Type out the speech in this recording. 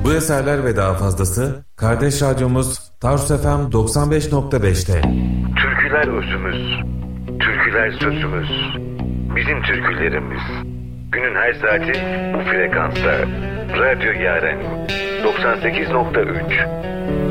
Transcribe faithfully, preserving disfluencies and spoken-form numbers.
Bu eserler ve daha fazlası kardeş radyomuz Tarsus F M doksan beş nokta beşte. Türküler özümüz, türküler sözümüz, bizim türkülerimiz. Günün her saati bu frekansta. Radyo Yaren doksan sekiz nokta üç.